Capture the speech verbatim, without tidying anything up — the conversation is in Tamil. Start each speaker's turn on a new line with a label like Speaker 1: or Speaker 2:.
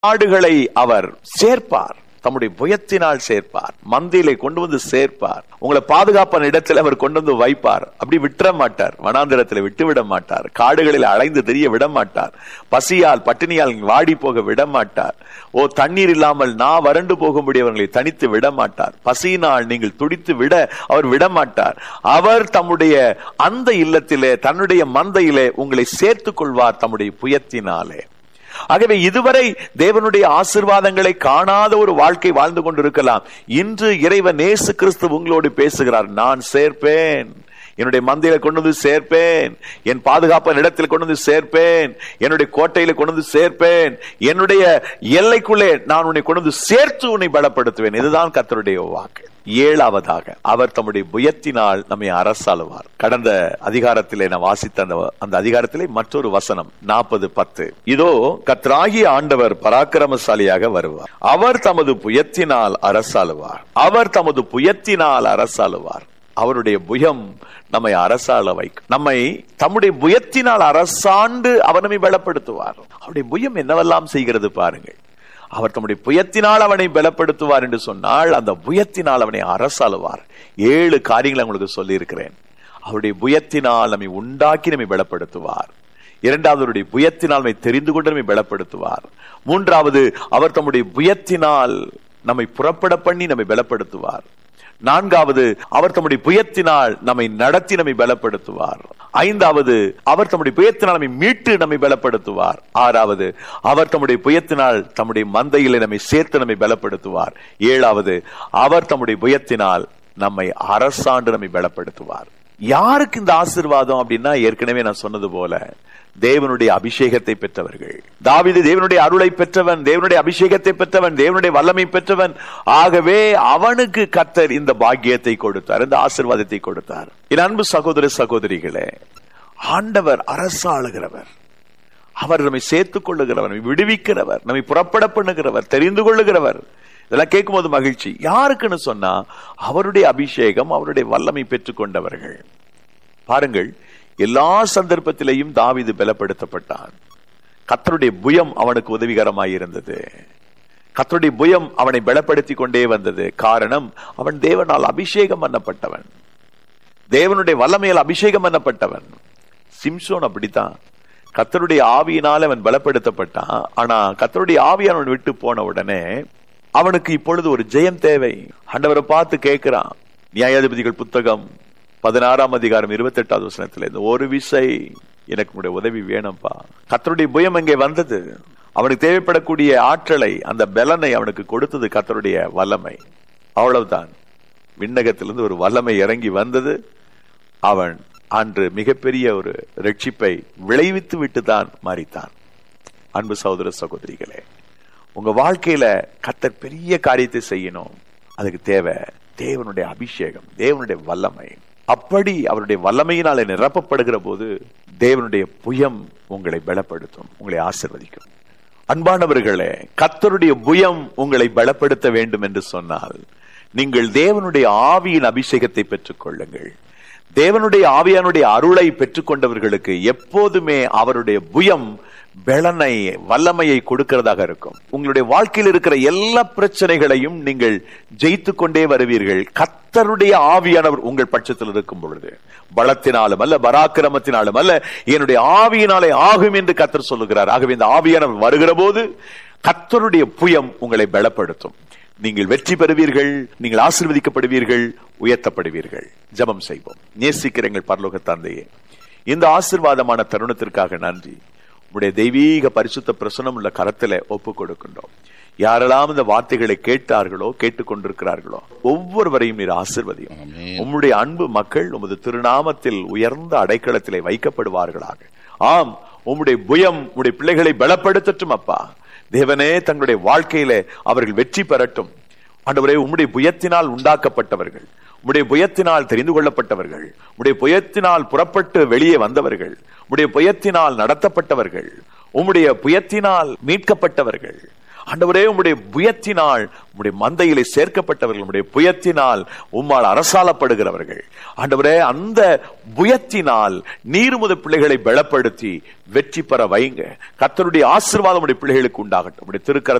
Speaker 1: ஆடுகளை அவர் சேர்ப்பார், தம்முடைய புயத்தினால் சேர்ப்பார், மந்தையிலே கொண்டு வந்து சேர்ப்பார், உங்களை பாதுகாப்பான இடத்துல அவர் கொண்டு வந்து வைப்பார். அப்படி விட்டுற மாட்டார், வனாந்திரத்தில் விட்டு விட மாட்டார், காடுகளில் அலைந்து தெரிய விட மாட்டார், பசியால் பட்டினியால் வாடி போக விட மாட்டார், ஓ தண்ணீர் இல்லாமல் நான் வறண்டு போகும்படி அவர்களை தனித்து விட மாட்டார், பசியினால் நீங்கள் துடித்து விட அவர் விட மாட்டார். அவர் தம்முடைய அந்த இல்லத்திலே தன்னுடைய மந்தையிலே உங்களை சேர்த்துக் கொள்வார் தம்முடைய புயத்தினாலே. ஆகவே இதுவரை தேவனுடைய ஆசீர்வாதங்களை காணாத ஒரு வாழ்க்கை வாழ்ந்து கொண்டிருக்கலாம். இன்று இறைவன் இயேசு கிறிஸ்து உங்களோடு பேசுகிறார். நான் சேர்ப்பேன், என்னுடைய மந்தையில கொண்டு வந்து சேர்ப்பேன், என் பாதுகாப்பான இடத்தில் கொண்டு வந்து சேர்ப்பேன், என்னுடைய கோட்டையில கொண்டு வந்து சேர்ப்பேன், என்னுடைய எல்லைக்குள்ளே நான் உன்னை கொண்டு வந்து சேர்த்து உன்னை பலப்படுத்துவேன். இதுதான் கர்த்தருடைய வாக்கு. ஏழாவதாக, அவர் தம்முடைய புயத்தினால் நம்மை அரசாளுவார். கடந்த அதிகாரத்திலே நான் வாசித்த அந்த அந்த அதிகாரத்திலே மற்றொரு வசனம் நாற்பது பத்து, இதோ கர்த்தராகிய ஆண்டவர் பராக்கிரமசாலியாக வருவார், அவர் தமது புயத்தினால் அரசாளுவார், அவர் தமது புயத்தினால் அரசாளுவார். அவருடைய புயம் நம்மை அரசாள வைக்கும், நம்மை தம்முடைய புயத்தினால் அரசாண்டு அவர் நம்மை பலப்படுத்துவார். அவருடைய புயம் என்னவெல்லாம் செய்கிறது பாருங்கள். அவர் தம்முடைய புயத்தினால் அவனை பலப்படுத்துவார் என்று சொன்னால் அந்த புயத்தினால் அவனை அரசாளுவார். ஏழு காரியங்களை உங்களுக்கு சொல்லி இருக்கிறேன். அவருடைய புயத்தினால் நம்மை உண்டாக்கி நம்மை பலப்படுத்துவார். இரண்டாவது, அவருடைய புயத்தினால் நம்மை தெரிந்து கொண்டு நம்மை பலப்படுத்துவார். மூன்றாவது, அவர் தம்முடைய புயத்தினால் நம்மை புறப்பட பண்ணி நம்மை பலப்படுத்துவார். நான்காவது, அவர் தம்முடைய புயத்தினால் நம்மை நடத்தி நம்மை பலப்படுத்துவார். ஐந்தாவது, அவர் தம்முடைய புயத்தினால் நம்மை மீட்டு நம்மை பலப்படுத்துவார். ஆறாவது, அவர் தம்முடைய புயத்தினால் தம்முடைய மந்தையிலே நம்மை சேர்த்து நம்மை பலப்படுத்துவார். ஏழாவது, அவர் தம்முடைய புயத்தினால் நம்மை அரசாண்டு நம்மை பலப்படுத்துவார். யாருக்கு இந்த ஆசீர்வாதம் அப்படின்னா, ஏற்கனவே நான் சொன்னது போல தேவனுடைய அபிஷேகத்தை பெற்றவர்கள். தாவீது தேவனுடைய அருளை பெற்றவன், தேவனுடைய அபிஷேகத்தை பெற்றவன், தேவனுடைய வல்லமை பெற்றவன். ஆகவே அவனுக்கு கர்த்தர் இந்த பாக்கியத்தை கொடுத்தார், இந்த ஆசீர்வாதத்தை கொடுத்தார். என் அன்பு சகோதர சகோதரிகளே, ஆண்டவர் அரசாளுகிறவர், அவர் நம்மை சேர்த்துக் கொள்ளுகிறவர், நம்மை விடுவிக்கிறவர், நம்மை புறப்பட பண்ணுகிறவர், தெரிந்து கொள்ளுகிறவர். இதெல்லாம் கேட்கும் போது மகிழ்ச்சி. யாருக்குன்னு சொன்னா, அவருடைய அபிஷேகம் அவருடைய வல்லமை பெற்றுக் கொண்டவர்கள். பாருங்கள், எல்லா சந்தர்ப்பத்திலேயும் தாவீது பலப்படுத்தப்பட்டான். கர்த்தருடைய புயம் அவனுக்கு உதவிகரமாயிருந்தது. கர்த்தருடைய புயம் அவனை பலப்படுத்தி கொண்டே வந்தது. காரணம், அவன் தேவனால் அபிஷேகம் பண்ணப்பட்டவன், தேவனுடைய வல்லமையால் அபிஷேகம் பண்ணப்பட்டவன். சிம்சோன் அப்படித்தான், கர்த்தருடைய ஆவியினால் அவன் பலப்படுத்தப்பட்டான். ஆனா கர்த்தருடைய ஆவியானவன் விட்டு போன உடனே அவனுக்கு இப்பொழுது ஒரு ஜெயம் தேவை. ஆண்டவரை பார்த்து கேட்கிறான். நியாயாதிபதிகள் புத்தகம் பதினாறாம் அதிகாரம் இருபத்தி எட்டாவது வசனத்துல, இந்த ஒரு விசை எனக்கு உங்களுடைய உதவி வேணும்பா. கர்த்தருடைய புயம் அங்கே வந்தது. அவனுக்கு தேவைப்படக்கூடிய ஆற்றலை, அந்த பலனை அவனுக்கு கொடுத்தது கர்த்தருடைய வல்லமை. அவ்வளவுதான். விண்ணகத்திலிருந்து ஒரு வல்லமை இறங்கி வந்தது. அவன் அன்று மிகப்பெரிய ஒரு ரட்சிப்பை விளைவித்து விட்டு தான் மரித்தான். அன்பு சகோதர சகோதரிகளே, உங்க வாழ்க்கையில கர்த்தர் பெரிய காரியத்தை செய்யணும். அதுக்கு தேவை தேவனுடைய அபிஷேகம், தேவனுடைய வல்லமை. அப்படி அவருடைய வல்லமையினாலே நிரப்பப்படுகிற போது தேவனுடைய புயம் உங்களை பலப்படுத்தும், உங்களை ஆசீர்வதிக்கும். அன்பானவர்களே, கர்த்தருடைய புயம் உங்களை பலப்படுத்த வேண்டும் என்று சொன்னால் நீங்கள் தேவனுடைய ஆவியின் அபிஷேகத்தை பெற்றுக் கொள்ளுங்கள். தேவனுடைய ஆவியானுடைய அருளை பெற்றுக் கொண்டவர்களுக்கு எப்போதுமே அவருடைய புயம் பலனை, வல்லமையை கொடுக்கிறதாக இருக்கும். உங்களுடைய வாழ்க்கையில் இருக்கிற எல்லா பிரச்சனைகளையும் நீங்கள் ஜெயித்து கொண்டே வருவீர்கள், கர்த்தருடைய ஆவியானவர் உங்கள் பட்சத்தில் இருக்கும் பொழுது. பலத்தினாலும் அல்ல, பராக்கிரமத்தினாலும் அல்ல, என்னுடைய ஆவியினாலே ஆகும் என்று கர்த்தர் சொல்லுகிறார். ஆகவே இந்த ஆவியானவர் வருகிற போது கர்த்தருடைய புயம் உங்களை பலப்படுத்தும். நீங்கள் வெற்றி பெறுவீர்கள், நீங்கள் ஆசீர்வதிக்கப்படுவீர்கள், உயர்த்தப்படுவீர்கள். ஜெபம் செய்வோம். நேசிக்கிற எங்கள் பரலோக தந்தையே, இந்த ஆசீர்வாதமான தருணத்திற்காக நன்றி. உடைய தெய்வீக பரிசுத்த பிரசன்னம் உள்ள கரத்திலே ஒப்பு கொடுக்கின்றோம். யாரெல்லாம் இந்த வார்த்தைகளை கேட்டார்களோ, கேட்டுக் கொண்டிருக்கிறார்களோ, ஒவ்வொருவரையும் நீர் ஆசீர்வதியும். உம்முடைய அன்பு மக்கள் உமது திருநாமத்தில் உயர்ந்த அடைக்கலத்திலே வைக்கப்படுவார்களாக. ஆம், உம்முடைய புயம் உம்முடைய பிள்ளைகளை பலப்படுத்தட்டும் அப்பா. தேவனே, தங்களுடைய வாழ்க்கையிலே அவர்கள் வெற்றி பெறட்டும். ஆண்டவரே, உம்முடைய புயத்தினால் உண்டாக்கப்பட்டவர்கள், உம்முடைய புயத்தினால் தெரிந்து கொள்ளப்பட்டவர்கள், உம்முடைய புயத்தினால் புறப்பட்டு வெளியே வந்தவர்கள், உம்முடைய புயத்தினால் நடத்தப்பட்டவர்கள், உம்முடைய புயத்தினால் மீட்கப்பட்டவர்கள். ஆண்டவரே, உம்முடைய புயத்தினால் உம்முடைய மந்தையிலே சேர்க்கப்பட்டவர்கள், உம்முடைய புயத்தினால் உம்மால் அரசாலப்படுகிறவர்கள், ஆண்டவரே, அந்த புயத்தினால் நீர் உமது பிள்ளைகளை பலப்படுத்தி வெற்றி பெற வைங்க. கர்த்தருடைய ஆசீர்வாதம் உம்முடைய பிள்ளைகளுக்கு உண்டாகட்டும். உம்முடைய திருக்கர